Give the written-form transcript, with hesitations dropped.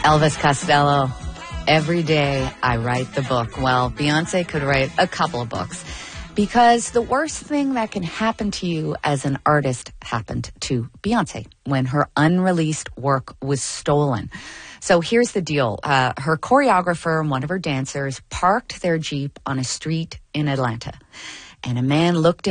Elvis Costello, every day I write the book. Well, Beyonce could write a couple of books because the worst thing that can happen to you as an artist happened to Beyonce when her unreleased work was stolen. So here's the deal. Her choreographer and one of her dancers parked their Jeep on a street in Atlanta, and a man looked